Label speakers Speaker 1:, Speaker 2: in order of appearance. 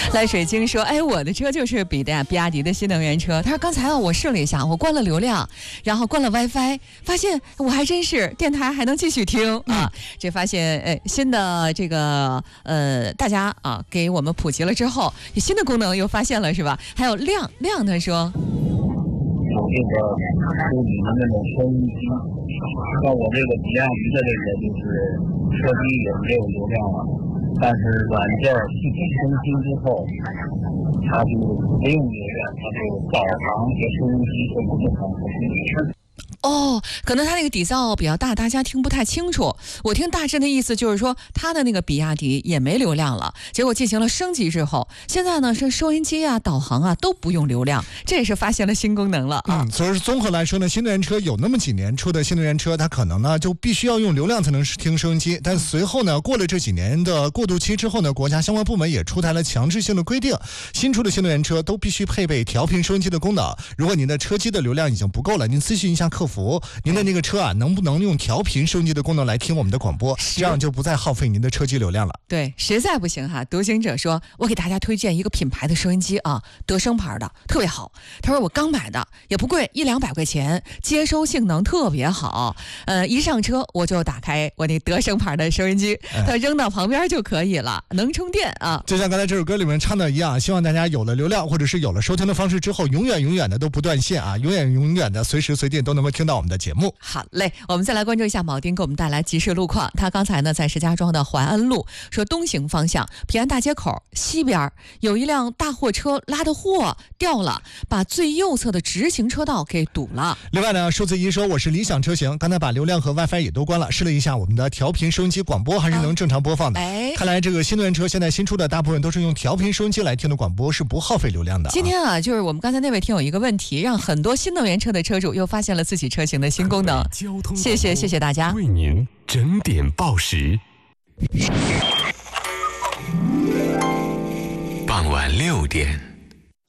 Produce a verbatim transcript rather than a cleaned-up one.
Speaker 1: 赖水晶说：“哎，我的车就是比亚比亚迪的新能源车。他说刚才啊，我试了一下，我关了流量，然后关了 WiFi， 发现我还真是电台还能继续听啊。这发现哎，新的这个呃，大家啊给我们普及了之后，新的功能又发现了是吧？还有亮亮，他说。”
Speaker 2: 有这个处理的那种收音机，像我这个比亚迪的这个就是车机也没有流量了，但是软件系统更新之后，它就不用流量，它就导航和收音机都不正常合并。
Speaker 1: 哦，可能它那个底噪比较大，大家听不太清楚。我听大致的意思就是说，它的那个比亚迪也没流量了，结果进行了升级之后，现在呢是收音机啊、导航啊都不用流量，这也是发现了新功能了啊。
Speaker 3: 嗯，所以综合来说呢，新能源车有那么几年出的新能源车，它可能呢就必须要用流量才能听收音机，但随后呢，过了这几年的过渡期之后呢，国家相关部门也出台了强制性的规定，新出的新能源车都必须配备调频收音机的功能。如果您的车机的流量已经不够了，您咨询一下客服。您的那个车啊，能不能用调频收音机的功能来听我们的广播？这样就不再耗费您的车机流量了。
Speaker 1: 对，实在不行哈，独行者说，我给大家推荐一个品牌的收音机啊，德声牌的，特别好。他说我刚买的，也不贵，一两百块钱，接收性能特别好。呃，一上车我就打开我那德声牌的收音机，它扔到旁边就可以了，能充电啊。
Speaker 3: 就像刚才这首歌里面唱的一样，希望大家有了流量或者是有了收听的方式之后，永远永远的都不断线啊，永远永远的随时随地都能够听到我们的节目。
Speaker 1: 好嘞，我们再来关注一下铆钉给我们带来即时路况。他刚才呢在石家庄的淮安路说东行方向平安大街口西边有一辆大货车拉的货掉了，把最右侧的直行车道给堵了。
Speaker 3: 另外呢，数字一说我是理想车型，刚才把流量和 WiFi 也都关了，试了一下我们的调频收音机广播还是能正常播放的。啊、哎，看来这个新能源车现在新出的大部分都是用调频收音机来听的广播，是不耗费流量的、啊。
Speaker 1: 今天啊，就是我们刚才那位听友一个问题，让很多新能源车的车主又发现了自己车型的新功能。谢谢谢谢大家，
Speaker 4: 为您整点报时。傍晚六点。